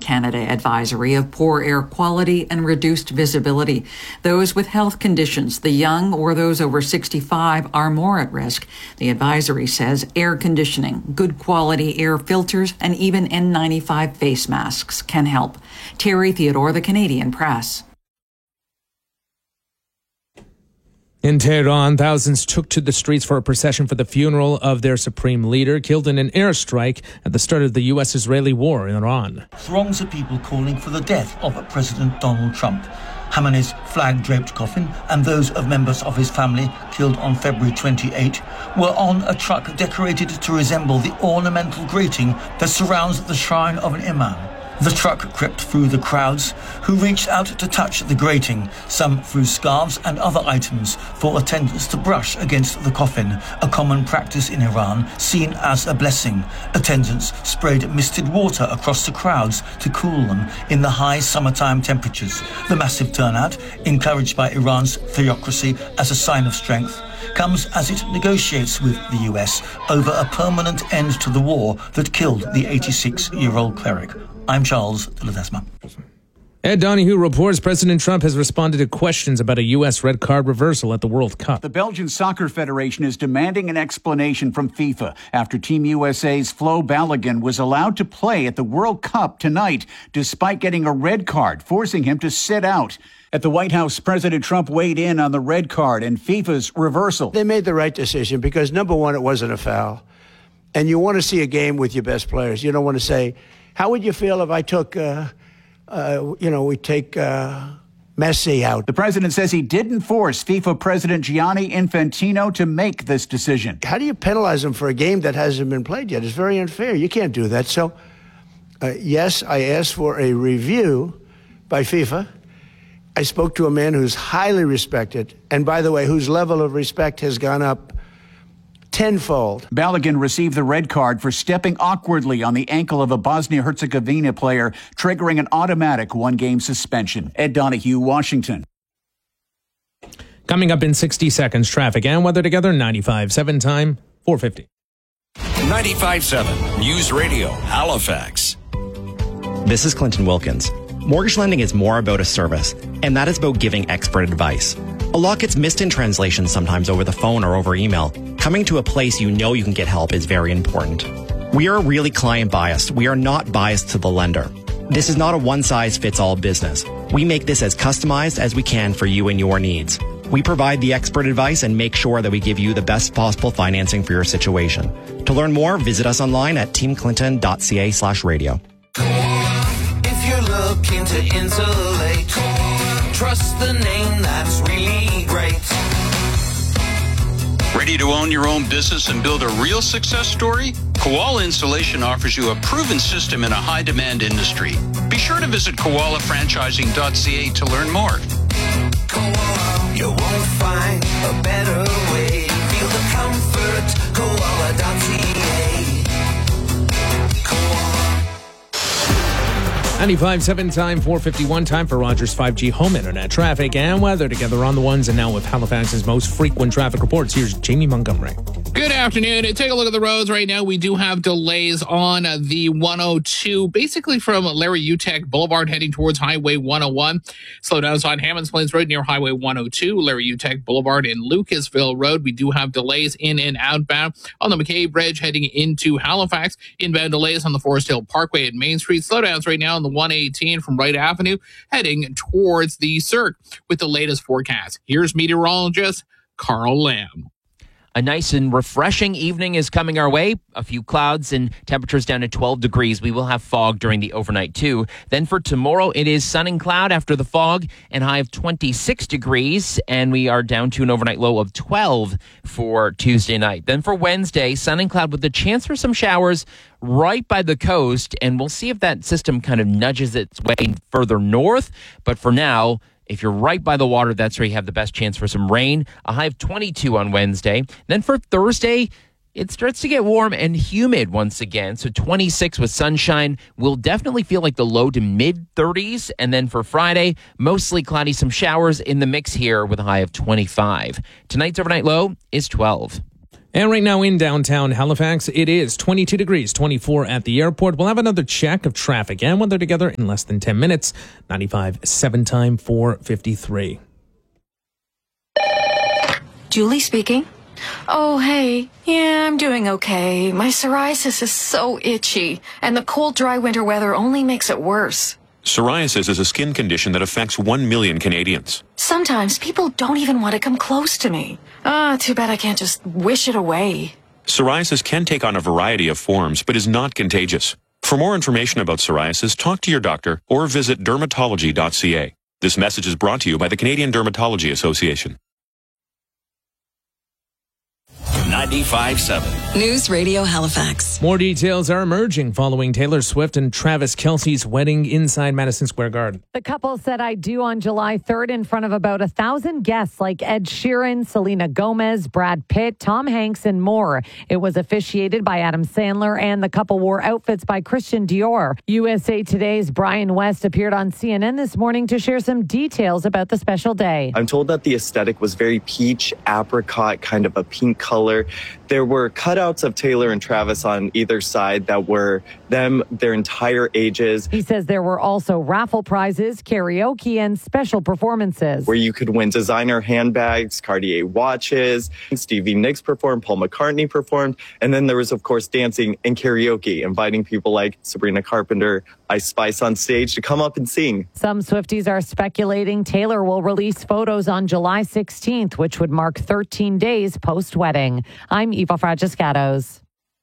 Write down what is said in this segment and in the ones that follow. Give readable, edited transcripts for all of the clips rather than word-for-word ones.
Canada advisory of poor air quality and reduced visibility. Those with health conditions, the young or those over 65 are more at risk. The advisory says air conditioning, good quality air filters, and even N95 face masks can help. Terry Theodore, The Canadian Press. In Tehran, thousands took to the streets for a procession for the funeral of their supreme leader, killed in an airstrike at the start of the U.S.-Israeli war in Iran. Throngs of people calling for the death of President Donald Trump. Khamenei's flag-draped coffin and those of members of his family killed on February 28 were on a truck decorated to resemble the ornamental grating that surrounds the shrine of an imam. The truck crept through the crowds, who reached out to touch the grating, some threw scarves and other items for attendants to brush against the coffin, a common practice in Iran seen as a blessing. Attendants sprayed misted water across the crowds to cool them in the high summertime temperatures. The massive turnout, encouraged by Iran's theocracy as a sign of strength, comes as it negotiates with the US over a permanent end to the war that killed the 86-year-old cleric. I'm Charles de Ledesma. Ed Donahue reports President Trump has responded to questions about a U.S. red card reversal at the World Cup. The Belgian Soccer Federation is demanding an explanation from FIFA after Team USA's Flo Balogun was allowed to play at the World Cup tonight, despite getting a red card, forcing him to sit out. At the White House, President Trump weighed in on the red card and FIFA's reversal. They made the right decision because, number one, it wasn't a foul. And you want to see a game with your best players. You don't want to say, how would you feel if I took, we take Messi out? The president says he didn't force FIFA President Gianni Infantino to make this decision. How do you penalize him for a game that hasn't been played yet? It's very unfair. You can't do that. So, yes, I asked for a review by FIFA. I spoke to a man who's highly respected, and by the way, whose level of respect has gone up tenfold. Balogun received the red card for stepping awkwardly on the ankle of a Bosnia-Herzegovina player, triggering an automatic one-game suspension. Ed Donahue, Washington. Coming up in 60 seconds, traffic and weather together, 95.7 time, 4:50. 95.7 News Radio, Halifax. This is Clinton Wilkins. Mortgage lending is more about a service, and that is about giving expert advice. A lot gets missed in translation sometimes over the phone or over email. Coming to a place you know you can get help is very important. We are really client biased. We are not biased to the lender. This is not a one-size-fits-all business. We make this as customized as we can for you and your needs. We provide the expert advice and make sure that we give you the best possible financing for your situation. To learn more, visit us online at teamclinton.ca/radio. If you're looking to insulate, trust the name that's really great. Ready to own your own business and build a real success story? Koala Insulation offers you a proven system in a high-demand industry. Be sure to visit koalafranchising.ca to learn more. Koala, you won't find a better way. Feel the comfort, koala.ca. 95.7 time, 4:51 time for Rogers 5G home internet traffic and weather together on the ones. And now with Halifax's most frequent traffic reports, here's Jamie Montgomery. Good afternoon. Take a look at the roads right now. We do have delays on the 102, basically from Larry Uteck Boulevard heading towards Highway 101. Slowdowns on Hammonds Plains Road near Highway 102, Larry Uteck Boulevard in Lucasville Road. We do have delays in and outbound on the McKay Bridge heading into Halifax. Inbound delays on the Forest Hill Parkway at Main Street. Slowdowns right now on the 118 from Wright Avenue heading towards the Cirque with the latest forecast. Here's meteorologist Carl Lamb. A nice and refreshing evening is coming our way. A few clouds and temperatures down to 12 degrees. We will have fog during the overnight too. Then for tomorrow, it is sun and cloud after the fog and high of 26 degrees. And we are down to an overnight low of 12 for Tuesday night. Then for Wednesday, sun and cloud with a chance for some showers right by the coast. And we'll see if that system kind of nudges its way further north. But for now, if you're right by the water, that's where you have the best chance for some rain. A high of 22 on Wednesday. Then for Thursday, it starts to get warm and humid once again. So 26 with sunshine will definitely feel like the low to mid 30s. And then for Friday, mostly cloudy, some showers in the mix here with a high of 25. Tonight's overnight low is 12. And right now in downtown Halifax, it is 22 degrees, 24 at the airport. We'll have another check of traffic and weather together in less than 10 minutes. 95.7 time, 4:53. Julie speaking. Oh, hey. Yeah, I'm doing okay. My psoriasis is so itchy, and the cold, dry winter weather only makes it worse. Psoriasis is a skin condition that affects 1 million Canadians. Sometimes people don't even want to come close to me. Too bad I can't just wish it away. Psoriasis can take on a variety of forms, but is not contagious. For more information about psoriasis, talk to your doctor or visit dermatology.ca. This message is brought to you by the Canadian Dermatology Association. 95.7 News Radio Halifax. More details are emerging following Taylor Swift and Travis Kelce's wedding inside Madison Square Garden. The couple said "I do" on July 3rd in front of about 1,000 guests like Ed Sheeran, Selena Gomez, Brad Pitt, Tom Hanks, and more. It was officiated by Adam Sandler, and the couple wore outfits by Christian Dior. USA Today's Brian West appeared on CNN this morning to share some details about the special day. I'm told that the aesthetic was very peach, apricot, kind of a pink color. There were cutouts of Taylor and Travis on either side that were them their entire ages. He says there were also raffle prizes, karaoke, and special performances. Where you could win designer handbags, Cartier watches. Stevie Nicks performed, Paul McCartney performed. And then there was, of course, dancing and karaoke, inviting people like Sabrina Carpenter, Ice Spice on stage to come up and sing. Some Swifties are speculating Taylor will release photos on July 16th, which would mark 13 days post-wedding. I'm Eva Fragiscatos.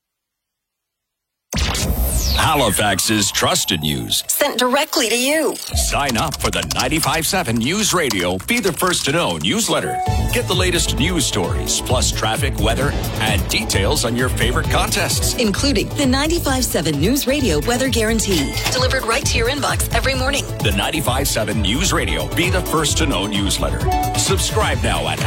Halifax's trusted news. Sent directly to you. Sign up for the 95.7 News Radio Be the First to Know newsletter. Get the latest news stories, plus traffic, weather, and details on your favorite contests. Including the 95.7 News Radio Weather Guarantee. Delivered right to your inbox every morning. The 95.7 News Radio Be the First to Know newsletter. Subscribe now at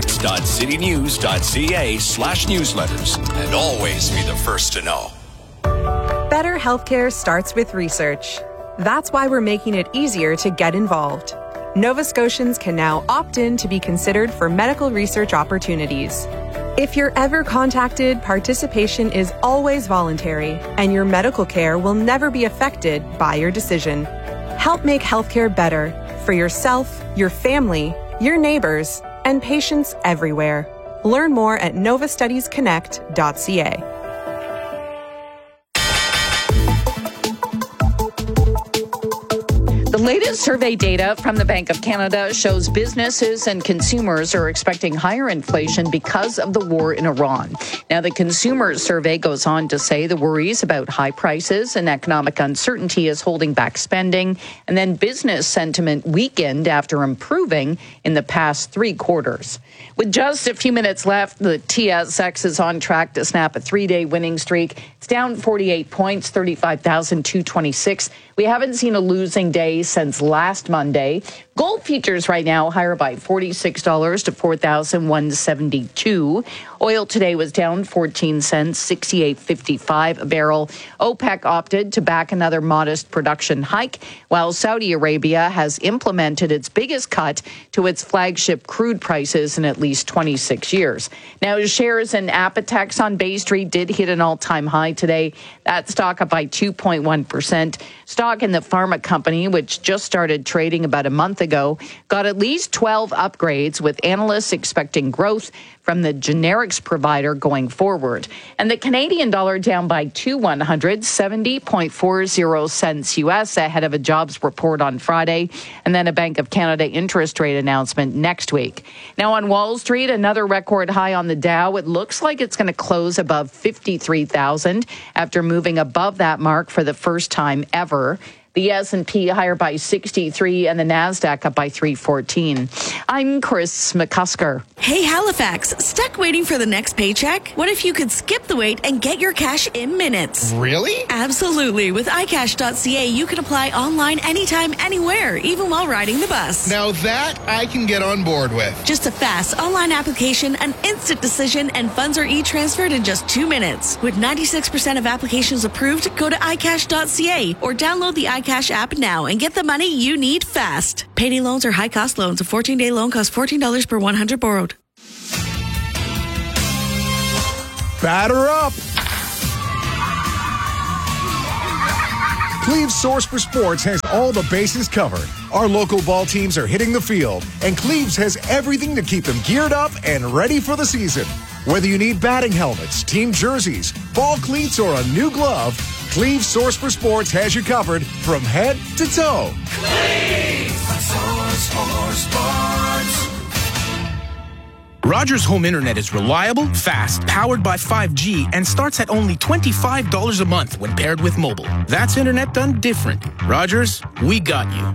halifax.citynews.ca/newsletters. And always be the first to know. Better healthcare starts with research. That's why we're making it easier to get involved. Nova Scotians can now opt in to be considered for medical research opportunities. If you're ever contacted, participation is always voluntary, and your medical care will never be affected by your decision. Help make healthcare better for yourself, your family, your neighbors, and patients everywhere. Learn more at novastudiesconnect.ca. The latest survey data from the Bank of Canada shows businesses and consumers are expecting higher inflation because of the war in Iran. Now, the consumer survey goes on to say the worries about high prices and economic uncertainty is holding back spending, and then business sentiment weakened after improving in the past 3 quarters. With just a few minutes left, the TSX is on track to snap a 3-day winning streak. It's down 48 points, 35,226. We haven't seen a losing day since last Monday. Gold futures right now higher by $46 to $4,172. Oil today was down 14 cents, $68.55 a barrel. OPEC opted to back another modest production hike, while Saudi Arabia has implemented its biggest cut to its flagship crude prices in at least 26 years. Now, shares in Apotex on Bay Street did hit an all-time high today. That stock up by 2.1%. Stock in the pharma company, which just started trading about a month ago, got at least 12 upgrades, with analysts expecting growth from the generics provider going forward. And the Canadian dollar down by 2.70.40 cents U.S. ahead of a jobs report on Friday, and then a Bank of Canada interest rate announcement next week. Now on Wall Street, another record high on the Dow. It looks like it's going to close above 53,000 after moving above that mark for the first time ever. The S&P higher by 63 and the NASDAQ up by 314. I'm Chris McCusker. Hey, Halifax, stuck waiting for the next paycheck? What if you could skip the wait and get your cash in minutes? Really? Absolutely. With iCash.ca, you can apply online anytime, anywhere, even while riding the bus. Now that I can get on board with. Just a fast online application, an instant decision, and funds are e-transferred in just 2 minutes. With 96% of applications approved, go to iCash.ca or download the iCash app now and get the money you need fast. Payday loans are high-cost loans. A 14-day loan costs $14 per $100 borrowed. batter up. Cleve's Source for Sports has all the bases covered. Our local ball teams are hitting the field, and Cleve's has everything to keep them geared up and ready for the season. Whether you need batting helmets, team jerseys, ball cleats, or a new glove, Cleve's Source for Sports has you covered from head to toe. Cleve's Source for Sports. Rogers Home Internet is reliable, fast, powered by 5G, and starts at only $25 a month when paired with mobile. That's internet done different. Rogers, we got you.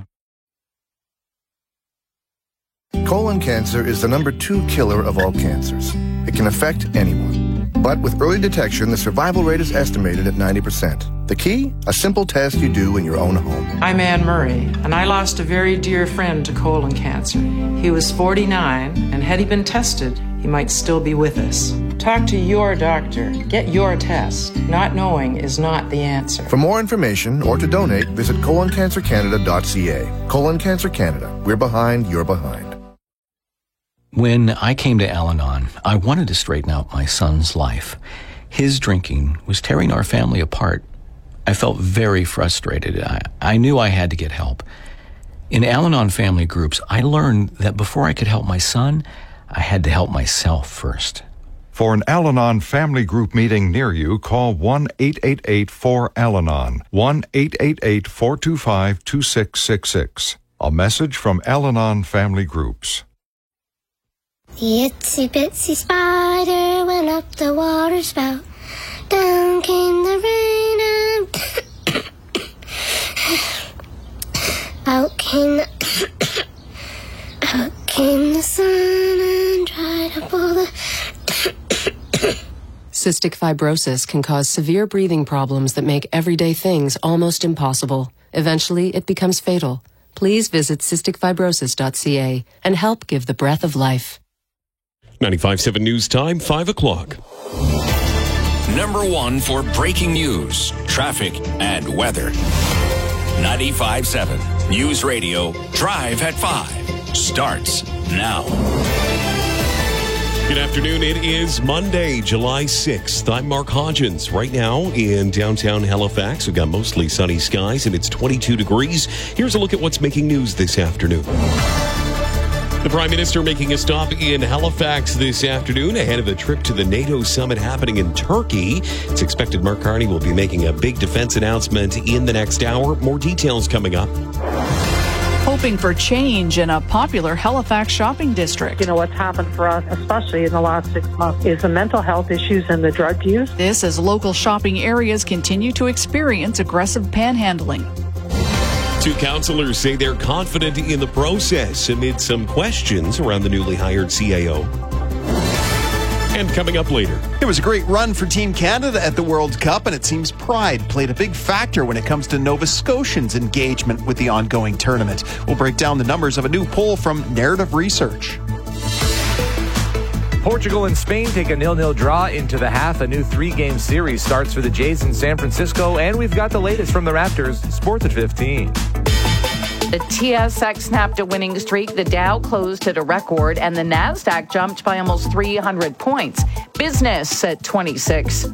Colon cancer is the #2 killer of all cancers. It can affect anyone. But with early detection, the survival rate is estimated at 90%. The key? A simple test you do in your own home. I'm Anne Murray, and I lost a very dear friend to colon cancer. He was 49, and had he been tested, he might still be with us. Talk to your doctor. Get your test. Not knowing is not the answer. For more information or to donate, visit coloncancercanada.ca. Colon Cancer Canada. We're behind, you're behind. When I came to Al-Anon, I wanted to straighten out my son's life. His drinking was tearing our family apart. I felt very frustrated. I knew I had to get help. In Al-Anon family groups, I learned that before I could help my son, I had to help myself first. For an Al-Anon family group meeting near you, call 1-888-4-AL-ANON, 1-888-425-2666. A message from Al-Anon family groups. The itsy bitsy spider went up the water spout. Down came the rain and out came the sun and dried up all the Cystic fibrosis can cause severe breathing problems that make everyday things almost impossible. Eventually, it becomes fatal. Please visit cysticfibrosis.ca and help give the breath of life. 95.7 News Time, 5 o'clock. #1 for breaking news, traffic, and weather. 95.7 News Radio Drive at 5 starts now. Good afternoon. It is Monday, July 6th. I'm Mark Hodgins. Right now in downtown Halifax, we've got mostly sunny skies and it's 22 degrees. Here's a look at what's making news this afternoon. The Prime Minister making a stop in Halifax this afternoon ahead of a trip to the NATO summit happening in Turkey. It's expected Mark Carney will be making a big defense announcement in the next hour. More details coming up. Hoping for change in a popular Halifax shopping district. You know, what's happened for us, especially in the last 6 months, is the mental health issues and the drug use. This as local shopping areas continue to experience aggressive panhandling. Two councillors say they're confident in the process amid some questions around the newly hired CAO. And coming up later. It was a great run for Team Canada at the World Cup, and it seems pride played a big factor when it comes to Nova Scotians' engagement with the ongoing tournament. We'll break down the numbers of a new poll from Narrative Research. Portugal and Spain take a 0-0 draw into the half. A new 3-game series starts for the Jays in San Francisco, and we've got the latest from the Raptors. Sports at 15. The TSX snapped a winning streak. The Dow closed at a record, and the NASDAQ jumped by almost 300 points. Business at 26.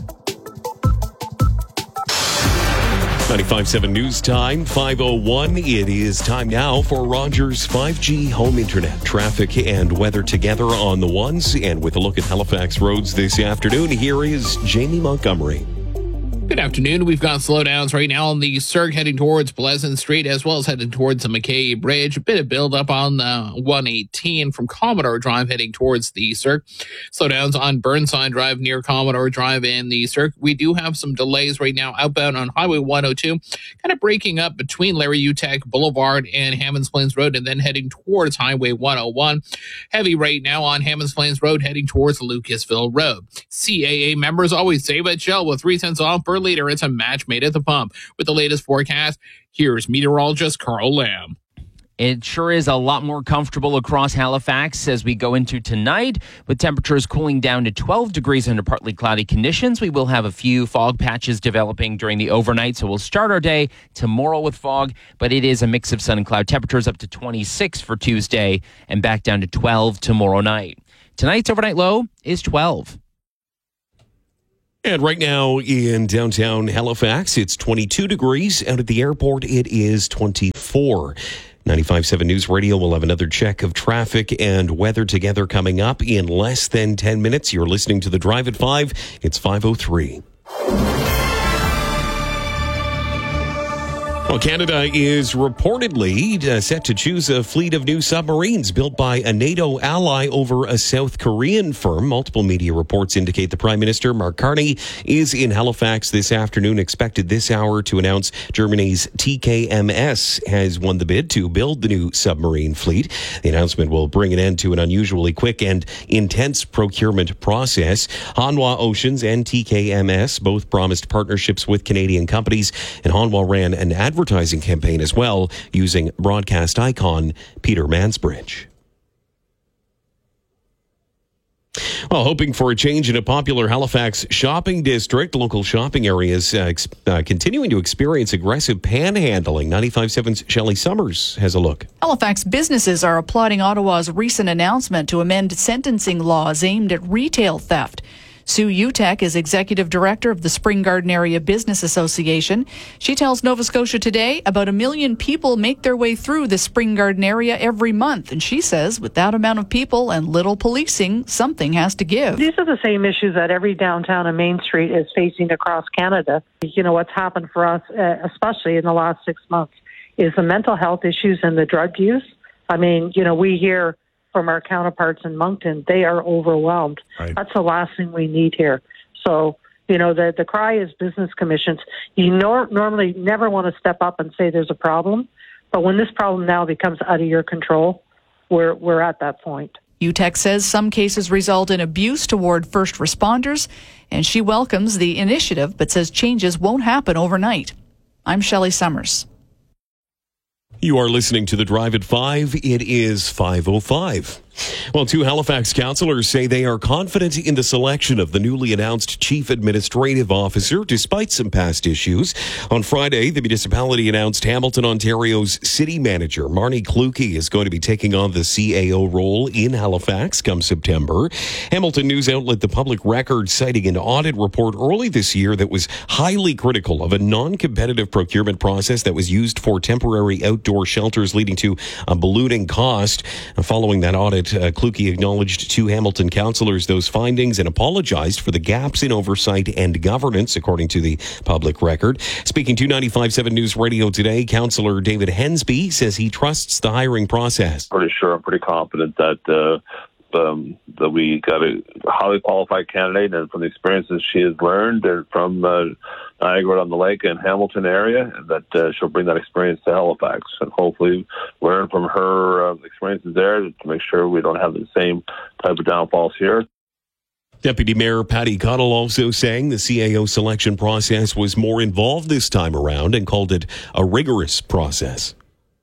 95.7 News Time, 5:01. It is time now for Rogers 5G home internet. Traffic and weather together on the ones. And with a look at Halifax roads this afternoon, here is Jamie Montgomery. Good afternoon. We've got slowdowns right now on the Cirque heading towards Pleasant Street as well as heading towards the McKay Bridge. A bit of buildup on the 118 from Commodore Drive heading towards the Cirque. Slowdowns on Burnside Drive near Commodore Drive and the Cirque. We do have some delays right now outbound on Highway 102, kind of breaking up between Larry Utek Boulevard and Hammonds Plains Road and then heading towards Highway 101. Heavy right now on Hammonds Plains Road heading towards Lucasville Road. CAA members always save at Shell with 3 cents off per liter. It's a match made at the pump. With the latest forecast, here's meteorologist Carl Lamb. It sure is a lot more comfortable across Halifax as we go into tonight, with temperatures cooling down to 12 degrees under partly cloudy conditions. We will have a few fog patches developing during the overnight, so we'll start our day tomorrow with fog, but it is a mix of sun and cloud. Temperatures up to 26 for Tuesday and back down to 12 tomorrow night. Tonight's overnight low is 12. And right now in downtown Halifax, it's 22 degrees. Out at the airport, it is 24. 95.7 News Radio will have another check of traffic and weather together coming up in less than 10 minutes. You're listening to The Drive at 5. It's 5:03. Well, Canada is reportedly set to choose a fleet of new submarines built by a NATO ally over a South Korean firm. Multiple media reports indicate the Prime Minister, Mark Carney, is in Halifax this afternoon, expected this hour to announce Germany's TKMS has won the bid to build the new submarine fleet. The announcement will bring an end to an unusually quick and intense procurement process. Hanwha Oceans and TKMS both promised partnerships with Canadian companies, and Hanwha ran an advertising campaign as well, using broadcast icon Peter Mansbridge. Well, hoping for a change in a popular Halifax shopping district, local shopping areas continuing to experience aggressive panhandling. 95.7's Shelley Summers has a look. Halifax businesses are applauding Ottawa's recent announcement to amend sentencing laws aimed at retail theft. Sue Utek is executive director of the Spring Garden Area Business Association. She tells Nova Scotia Today about 1 million people make their way through the Spring Garden area every month. And she says with that amount of people and little policing, something has to give. These are the same issues that every downtown and Main Street is facing across Canada. You know, what's happened for us, especially in the last 6 months, is the mental health issues and the drug use. I mean, you know, we hear from our counterparts in Moncton, they are overwhelmed. Right. That's the last thing we need here. So, you know, the cry is business commissions. You normally never want to step up and say there's a problem, but when this problem now becomes out of your control, we're at that point. UTEC says some cases result in abuse toward first responders, and she welcomes the initiative, but says changes won't happen overnight. I'm Shelley Summers. You are listening to The Drive at 5. It is 5:05. Well, 2 Halifax councillors say they are confident in the selection of the newly announced chief administrative officer, despite some past issues. On Friday, the municipality announced Hamilton, Ontario's city manager, Marnie Kluge, is going to be taking on the CAO role in Halifax come September. Hamilton news outlet The Public Record citing an audit report early this year that was highly critical of a non-competitive procurement process that was used for temporary outdoor shelters, leading to a ballooning cost. Following that audit, Kluge acknowledged to Hamilton councillors those findings and apologized for the gaps in oversight and governance, according to the Public Record. Speaking to 95.7 News Radio Today, Councillor David Hensby says he trusts the hiring process. Pretty sure, I'm pretty confident that we got a highly qualified candidate, and from the experiences she has learned from Niagara-on-the-Lake and Hamilton area, that she'll bring that experience to Halifax, and hopefully learn from her experiences there to make sure we don't have the same type of downfalls here. Deputy Mayor Patty Cottle also saying the CAO selection process was more involved this time around and called it a rigorous process.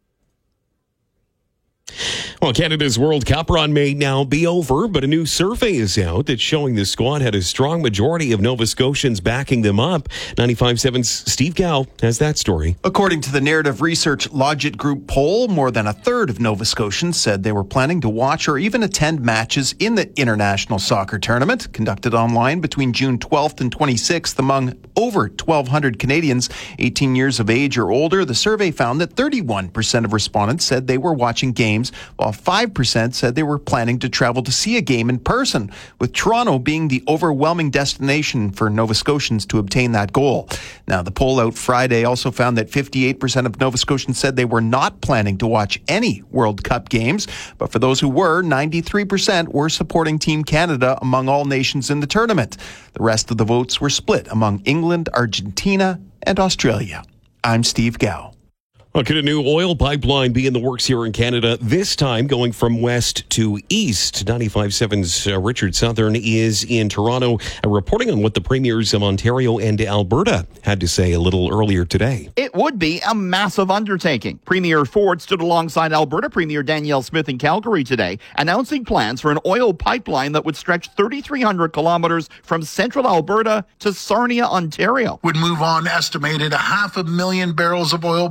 Well, Canada's World Cup run may now be over, but a new survey is out that's showing the squad had a strong majority of Nova Scotians backing them up. 95.7's Steve Gow has that story. According to the Narrative Research Logit Group poll, more than a third of Nova Scotians said they were planning to watch or even attend matches in the International Soccer Tournament, conducted online between June 12th and 26th among over 1,200 Canadians 18 years of age or older. The survey found that 31% of respondents said they were watching games, while 5% said they were planning to travel to see a game in person, with Toronto being the overwhelming destination for Nova Scotians to obtain that goal. Now, the poll out Friday also found that 58% of Nova Scotians said they were not planning to watch any World Cup games, but for those who were, 93% were supporting Team Canada among all nations in the tournament. The rest of the votes were split among England, Argentina, and Australia. I'm Steve Gow. Well, could a new oil pipeline be in the works here in Canada, this time going from west to east? 95.7's Richard Southern is in Toronto, reporting on what the premiers of Ontario and Alberta had to say a little earlier today. It would be a massive undertaking. Premier Ford stood alongside Alberta Premier Danielle Smith in Calgary today, announcing plans for an oil pipeline that would stretch 3,300 kilometers from central Alberta to Sarnia, Ontario. Would move on estimated 500,000 barrels of oil per day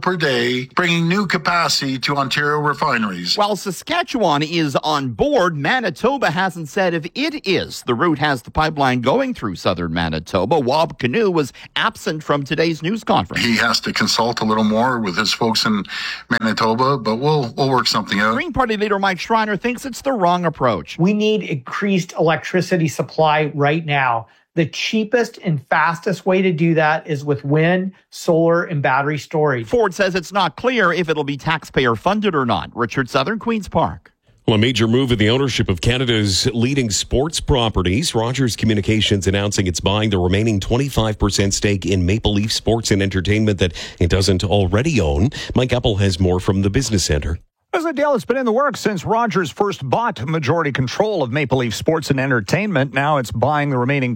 way, bringing new capacity to Ontario refineries. While Saskatchewan is on board, Manitoba hasn't said if it is. The route has the pipeline going through southern Manitoba. Wab Kinew was absent from today's news conference. He has to consult a little more with his folks in Manitoba, but we'll work something out. Green Party leader Mike Schreiner thinks it's the wrong approach. We need increased electricity supply right now. The cheapest and fastest way to do that is with wind, solar, and battery storage. Ford says it's not clear if it'll be taxpayer funded or not. Richard Southern, Queen's Park. Well, a major move in the ownership of Canada's leading sports properties. Rogers Communications announcing it's buying the remaining 25% stake in Maple Leaf Sports and Entertainment that it doesn't already own. Mike Apple has more from the Business Center. This is a deal that's been in the works since Rogers first bought majority control of Maple Leaf Sports and Entertainment. Now it's buying the remaining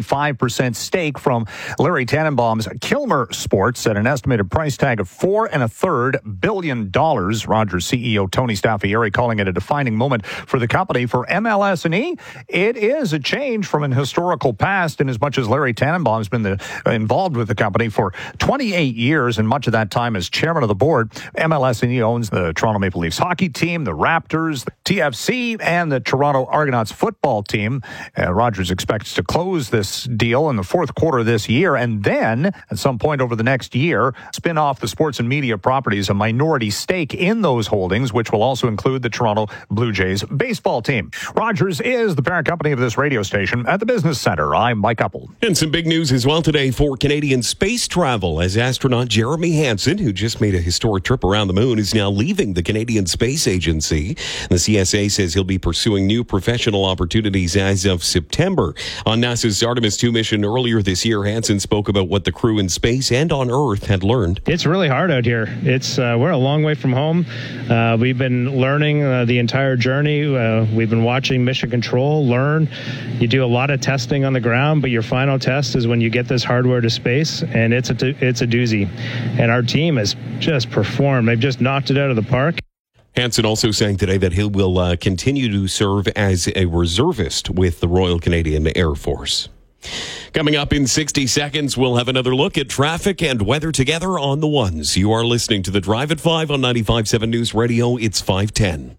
25% stake from Larry Tannenbaum's Kilmer Sports at an estimated price tag of $4.33 billion. Rogers CEO Tony Staffieri calling it a defining moment for the company. For MLS&E, it is a change from an historical past in as much as Larry Tannenbaum's been involved with the company for 28 years, and much of that time as chairman of the board. MLS&E owns the Toronto Maple Leafs hockey team, the Raptors, the TFC, and the Toronto Argonauts football team. Rogers expects to close this deal in the fourth quarter of this year, and then at some point over the next year, spin off the sports and media properties, a minority stake in those holdings, which will also include the Toronto Blue Jays baseball team. Rogers is the parent company of this radio station at the Business Center. I'm Mike Uppel. And some big news as well today for Canadian space travel, as astronaut Jeremy Hansen, who just made a historic trip around the moon, is now leaving the Canadian Space Agency. The CSA says he'll be pursuing new professional opportunities as of September. On NASA's Artemis 2 mission earlier this year, Hansen spoke about what the crew in space and on Earth had learned. It's really hard out here. We're a long way from home. We've been learning the entire journey. We've been watching Mission Control learn. You do a lot of testing on the ground, but your final test is when you get this hardware to space, and it's a doozy. And our team has just performed. They've just knocked it out of the park. Hansen also saying today that he will continue to serve as a reservist with the Royal Canadian Air Force. Coming up in 60 seconds, we'll have another look at traffic and weather together on the ones. You are listening to the Drive at 5 on 95.7 News Radio. It's 5:10.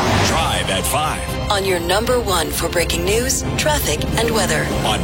Drive at 5. On your number one for breaking news, traffic, and weather. On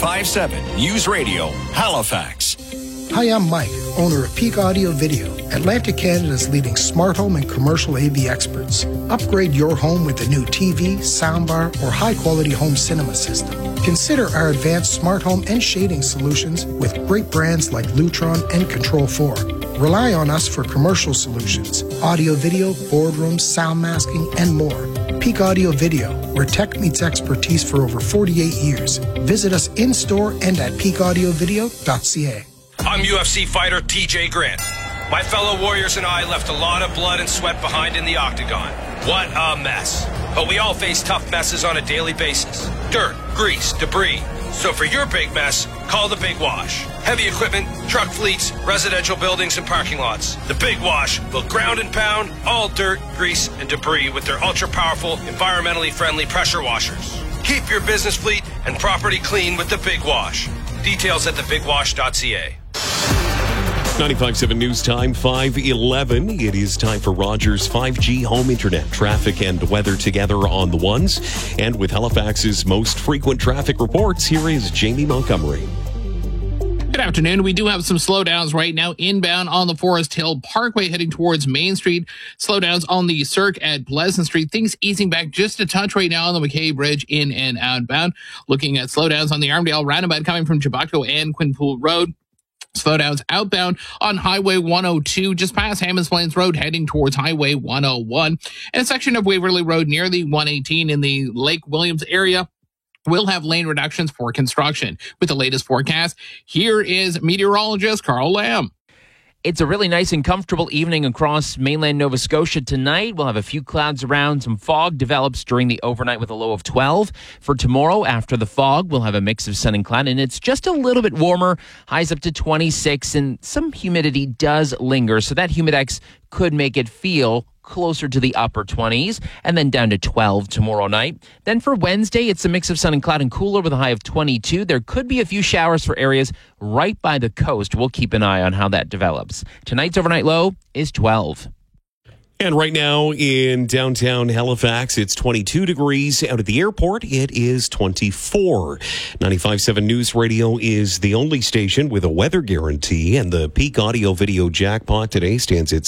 95.7 News Radio, Halifax. Hi, I'm Mike, owner of Peak Audio Video, Atlantic Canada's leading smart home and commercial AV experts. Upgrade your home with a new TV, soundbar, or high-quality home cinema system. Consider our advanced smart home and shading solutions with great brands like Lutron and Control 4. Rely on us for commercial solutions, audio video, boardrooms, sound masking, and more. Peak Audio Video, where tech meets expertise for over 48 years. Visit us in-store and at peakaudiovideo.ca. I'm UFC fighter TJ Grant. My fellow warriors and I left a lot of blood and sweat behind in the octagon. What a mess. But we all face tough messes on a daily basis. Dirt, grease, debris. So for your big mess, call the Big Wash. Heavy equipment, truck fleets, residential buildings, and parking lots. The Big Wash will ground and pound all dirt, grease, and debris with their ultra-powerful, environmentally friendly pressure washers. Keep your business fleet and property clean with the Big Wash. Details at thebigwash.ca. 95.7 News Time, 5:11. It is time for Rogers 5G home internet. Traffic and weather together on the ones. And with Halifax's most frequent traffic reports, here is Jamie Montgomery. Good afternoon. We do have some slowdowns right now inbound on the Forest Hill Parkway heading towards Main Street. Slowdowns on the Cirque at Pleasant Street. Things easing back just a touch right now on the McKay Bridge in and outbound. Looking at slowdowns on the Armdale Roundabout coming from Chubacto and Quinpool Road. Slowdowns outbound on Highway 102 just past Hammonds Plains Road heading towards Highway 101. And a section of Waverly Road near the 118 in the Lake Williams area will have lane reductions for construction. With the latest forecast, here is meteorologist Carl Lamb. It's a really nice and comfortable evening across mainland Nova Scotia tonight. We'll have a few clouds around. Some fog develops during the overnight with a low of 12. For tomorrow, after the fog, we'll have a mix of sun and cloud, and it's just a little bit warmer. Highs up to 26, and some humidity does linger, so that humidex could make it feel closer to the upper 20s, and then down to 12 tomorrow night. Then for Wednesday, it's a mix of sun and cloud and cooler with a high of 22. There could be a few showers for areas right by the coast. We'll keep an eye on how that develops. Tonight's overnight low is 12. And right now in downtown Halifax, it's 22 degrees. Out at the airport, it is 24. 95.7 News Radio is the only station with a weather guarantee, and the Peak Audio Video jackpot today stands at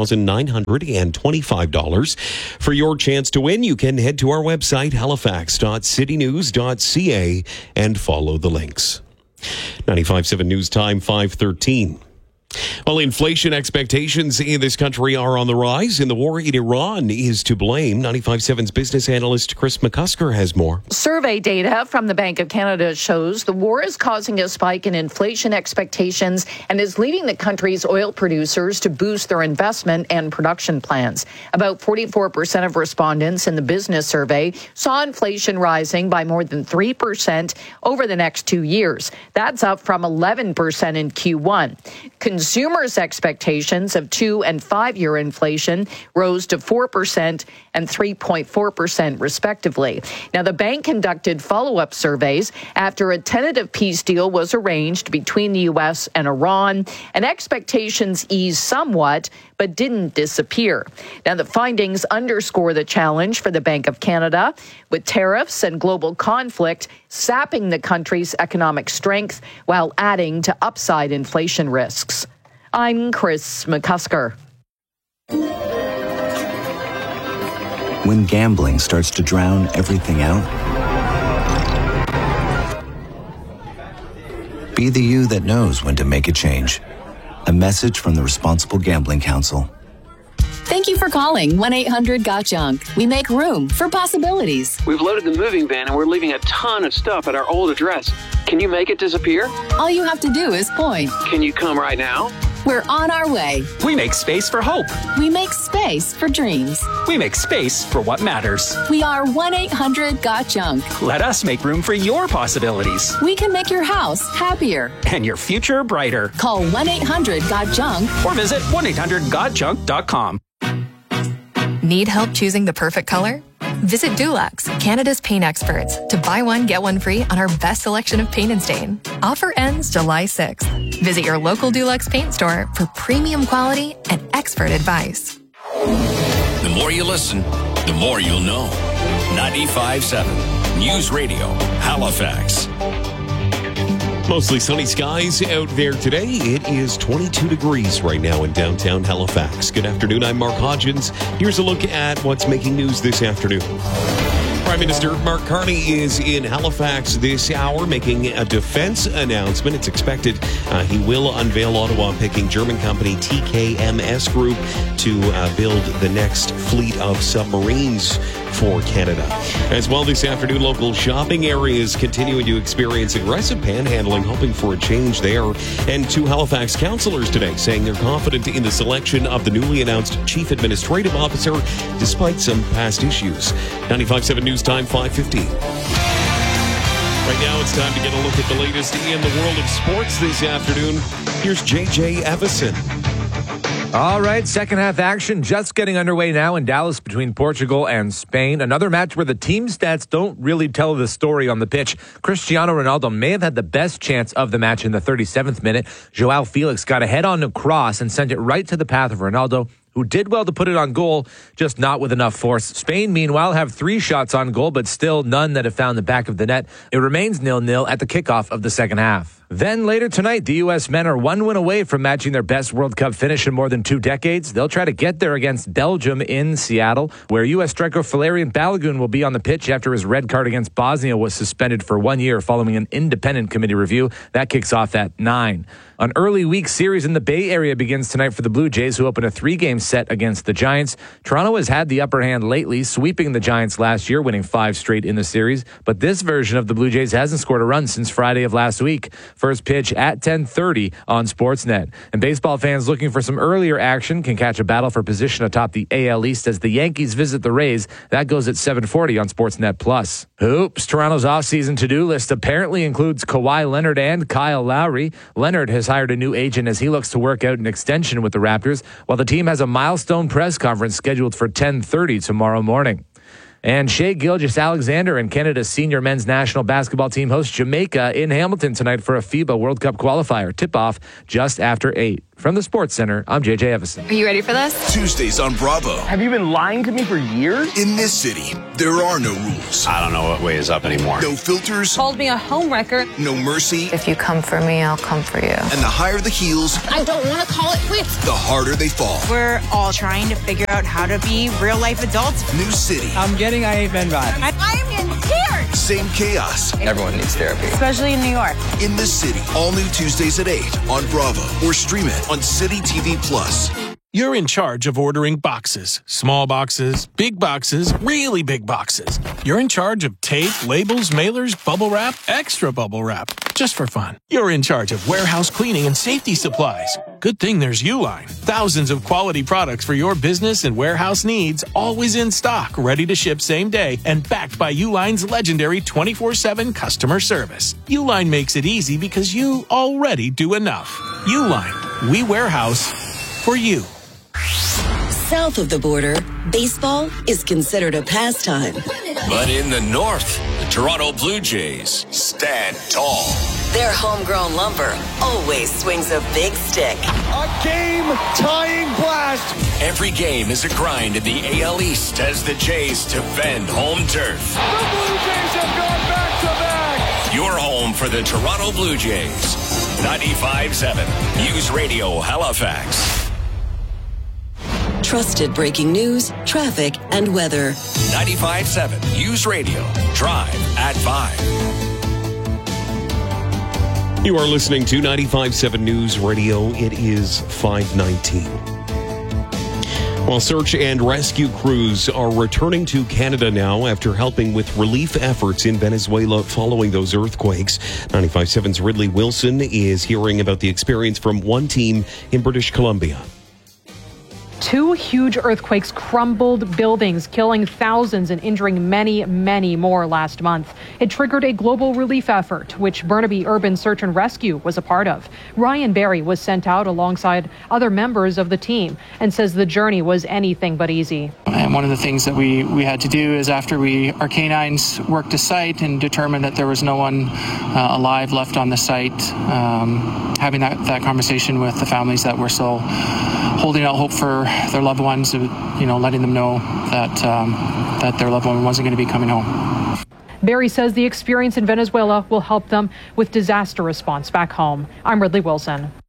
$6,925. For your chance to win, you can head to our website, halifax.citynews.ca, and follow the links. 95.7 News Time, 5:13. Well, inflation expectations in this country are on the rise, and the war in Iran is to blame. 95.7's business analyst Chris McCusker has more. Survey data from the Bank of Canada shows the war is causing a spike in inflation expectations and is leading the country's oil producers to boost their investment and production plans. About 44% of respondents in the business survey saw inflation rising by more than 3% over the next 2 years. That's up from 11% in Q1. Consumers' expectations of 2- and 5-year inflation rose to 4% and 3.4% respectively. Now, the bank conducted follow-up surveys after a tentative peace deal was arranged between the U.S. and Iran, and expectations eased somewhat but didn't disappear. Now, the findings underscore the challenge for the Bank of Canada, with tariffs and global conflict sapping the country's economic strength while adding to upside inflation risks. I'm Chris McCusker. When gambling starts to drown everything out, be the you that knows when to make a change. A message from the Responsible Gambling Council. Thank you for calling 1-800-GOT-JUNK. We make room for possibilities. We've loaded the moving van and we're leaving a ton of stuff at our old address. Can you make it disappear? All you have to do is point. Can you come right now? We're on our way. We make space for hope. We make space for dreams. We make space for what matters. We are 1-800-GOT-JUNK. Let us make room for your possibilities. We can make your house happier. And your future brighter. Call 1-800-GOT-JUNK. Or visit 1-800-GOT-JUNK.com. Need help choosing the perfect color? Visit Dulux, Canada's paint experts, to buy one, get one free on our best selection of paint and stain. Offer ends July 6th. Visit your local Dulux paint store for premium quality and expert advice. The more you listen, the more you'll know. 95.7 News Radio, Halifax. Mostly sunny skies out there today. It is 22 degrees right now in downtown Halifax. Good afternoon. I'm Mark Hodgins. Here's a look at what's making news this afternoon. Prime Minister Mark Carney is in Halifax this hour making a defense announcement. It's expected he will unveil Ottawa-picking German company TKMS Group to build the next fleet of submarines for Canada. As well this afternoon, local shopping areas continuing to experience aggressive panhandling, hoping for a change there. And 2 Halifax councillors today saying they're confident in the selection of the newly announced Chief Administrative Officer despite some past issues. 95.7 News Time, 5:15. Right now, it's time to get a look at the latest in the world of sports this afternoon. Here's JJ Evison. All right, second half action just getting underway now in Dallas between Portugal and Spain. Another match where the team stats don't really tell the story on the pitch. Cristiano Ronaldo may have had the best chance of the match in the 37th minute. Joao Felix got a head-on cross and sent it right to the path of Ronaldo, who did well to put it on goal, just not with enough force. Spain, meanwhile, have 3 shots on goal, but still none that have found the back of the net. It remains 0-0 at the kickoff of the second half. Then later tonight, the U.S. men are 1 win away from matching their best World Cup finish in more than 2 decades. They'll try to get there against Belgium in Seattle, where U.S. striker Valerian Balogun will be on the pitch after his red card against Bosnia was suspended for 1 year following an independent committee review. That kicks off at 9. An early week series in the Bay Area begins tonight for the Blue Jays, who open a 3-game set against the Giants. Toronto has had the upper hand lately, sweeping the Giants last year, winning 5 straight in the series. But this version of the Blue Jays hasn't scored a run since Friday of last week. First pitch at 10:30 on Sportsnet. And baseball fans looking for some earlier action can catch a battle for position atop the AL East as the Yankees visit the Rays. That goes at 7:40 on Sportsnet Plus. Hoops. Toronto's off-season to-do list apparently includes Kawhi Leonard and Kyle Lowry. Leonard has hired a new agent as he looks to work out an extension with the Raptors, while the team has a milestone press conference scheduled for 10:30 tomorrow morning. And Shai Gilgeous-Alexander and Canada's senior men's national basketball team host Jamaica in Hamilton tonight for a FIBA World Cup qualifier. Tip-off just after 8. From the Sports Center, I'm JJ Evison. Are you ready for this? Tuesdays on Bravo. Have you been lying to me for years? In this city, there are no rules. I don't know what way is up anymore. No filters. Called me a homewrecker. No mercy. If you come for me, I'll come for you. And the higher the heels, I don't want to call it quits. the harder they fall. We're all trying to figure out how to be real-life adults. New city. I'm getting I-8 vibe. I am getting scared. Same chaos. Everyone needs therapy. Especially in New York. In this city. All new Tuesdays at 8 on Bravo. Or stream it on City TV Plus. You're in charge of ordering boxes. Small boxes, big boxes, really big boxes. You're in charge of tape, labels, mailers, bubble wrap, extra bubble wrap. Just for fun. You're in charge of warehouse cleaning and safety supplies. Good thing there's Uline. Thousands of quality products for your business and warehouse needs, always in stock, ready to ship same day, and backed by Uline's legendary 24/7 customer service. Uline makes it easy because you already do enough. Uline. We warehouse for you. South of the border, baseball is considered a pastime. But in the north, the Toronto Blue Jays stand tall. Their homegrown lumber always swings a big stick. A game-tying blast. Every game is a grind in the AL East as the Jays defend home turf. The Blue Jays have gone back-to-back. Your home for the Toronto Blue Jays. 95.7 News Radio Halifax. Trusted breaking news, traffic, and weather. 95.7 News Radio. Drive at 5. You are listening to 95.7 News Radio. It is 5:19. While search and rescue crews are returning to Canada now after helping with relief efforts in Venezuela following those earthquakes. 95.7's Ridley Wilson is hearing about the experience from one team in British Columbia. Two huge earthquakes crumbled buildings, killing thousands and injuring many, many more last month. It triggered a global relief effort, which Burnaby Urban Search and Rescue was a part of. Ryan Barry was sent out alongside other members of the team and says the journey was anything but easy. And one of the things that we had to do is after our canines worked the site and determined that there was no one alive left on the site, having that conversation with the families that were still holding out hope for their loved ones, letting them know that their loved one wasn't going to be coming home. Barry says the experience in Venezuela will help them with disaster response back home. I'm Ridley Wilson.